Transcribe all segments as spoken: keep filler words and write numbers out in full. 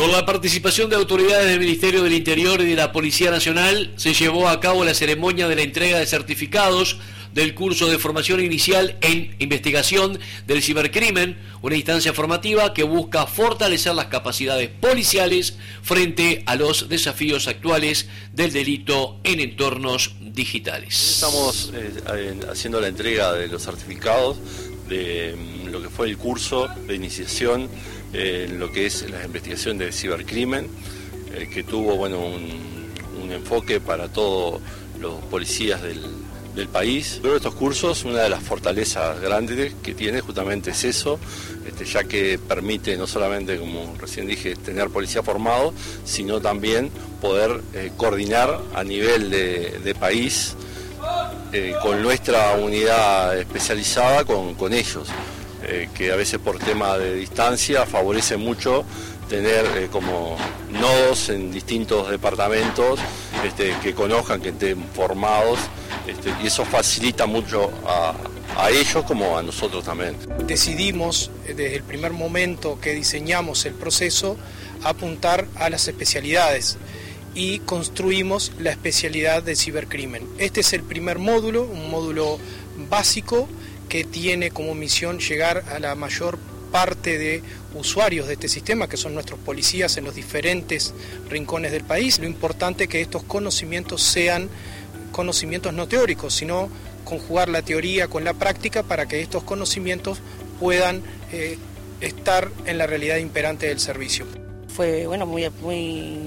Con la participación de autoridades del Ministerio del Interior y de la Policía Nacional, se llevó a cabo la ceremonia de la entrega de certificados del curso de formación inicial en investigación del cibercrimen, una instancia formativa que busca fortalecer las capacidades policiales frente a los desafíos actuales del delito en entornos digitales. Estamos eh, haciendo la entrega de los certificados de lo que fue el curso de iniciación eh, en lo que es la investigación del cibercrimen, eh, que tuvo bueno un, un enfoque para todos los policías del del país. Luego de estos cursos, una de las fortalezas grandes que tiene justamente es eso, este, ya que permite no solamente, como recién dije, tener policía formado, sino también poder eh, coordinar a nivel de, de país eh, con nuestra unidad especializada con, con ellos, eh, que a veces por tema de distancia favorece mucho tener eh, como nodos en distintos departamentos este, que conozcan, que estén formados. Este, y eso facilita mucho a, a ellos como a nosotros también. Decidimos desde el primer momento que diseñamos el proceso apuntar a las especialidades y construimos la especialidad de cibercrimen. Este es el primer módulo, un módulo básico que tiene como misión llegar a la mayor parte de usuarios de este sistema, que son nuestros policías en los diferentes rincones del país. Lo importante es que estos conocimientos sean conocimientos no teóricos, sino conjugar la teoría con la práctica para que estos conocimientos puedan eh, estar en la realidad imperante del servicio. Fue bueno muy, muy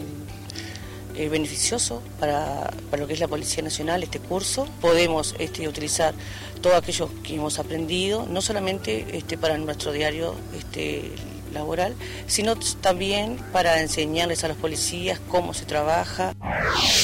eh, beneficioso para, para lo que es la Policía Nacional este curso. Podemos este, utilizar todo aquello que hemos aprendido, no solamente este, para nuestro diario este, laboral, sino también para enseñarles a los policías cómo se trabaja.